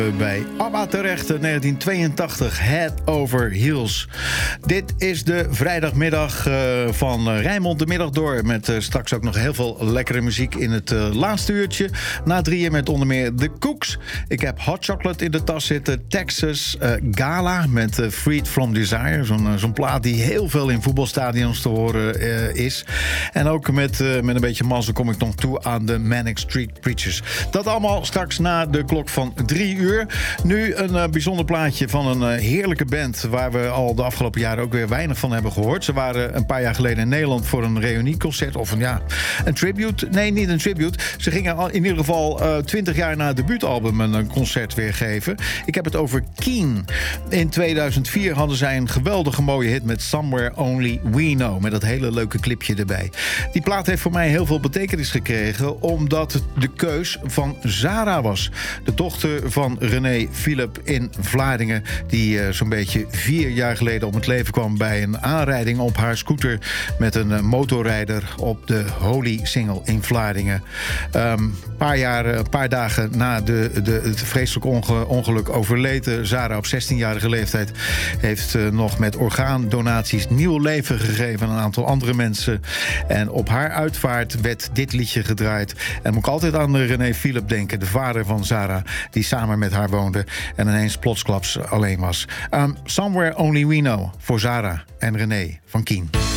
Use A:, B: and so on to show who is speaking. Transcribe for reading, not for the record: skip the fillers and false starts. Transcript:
A: Bij ABBA terecht, 1982, Head Over Heels. Dit is de vrijdagmiddag van Rijnmond de Middag door. Met straks ook nog heel veel lekkere muziek in het laatste uurtje. Na 3 met onder meer The Cooks. Ik heb Hot Chocolate in de tas zitten. Texas Gala met Freed From Desire. Zo'n plaat die heel veel in voetbalstadions te horen is. En ook met een beetje mazzel kom ik nog toe aan de Manic Street Preachers. Dat allemaal straks na de klok van 3 uur. Nu een bijzonder plaatje van een heerlijke band waar we al de afgelopen jaren ook weer weinig van hebben gehoord. Ze waren een paar jaar geleden in Nederland voor een reunieconcert of een tribute. Nee, niet een tribute. Ze gingen al in ieder geval 20 jaar na het debuutalbum een concert weer geven. Ik heb het over Keane. In 2004 hadden zij een geweldige mooie hit met Somewhere Only We Know. Met dat hele leuke clipje erbij. Die plaat heeft voor mij heel veel betekenis gekregen omdat het de keus van Zara was. De dochter van René Philip in Vlaardingen, die zo'n beetje 4 jaar geleden om het leven kwam bij een aanrijding op haar scooter met een motorrijder op de Holy Singel in Vlaardingen. Een paar dagen na het vreselijke ongeluk overleed Zara op 16-jarige leeftijd. Heeft nog met orgaandonaties nieuw leven gegeven aan een aantal andere mensen. En op haar uitvaart werd dit liedje gedraaid. En moet ik altijd aan René Philip denken, de vader van Zara, die samen met haar woonde en ineens plotsklaps alleen was. Somewhere Only We Know voor Zara en René van Keane.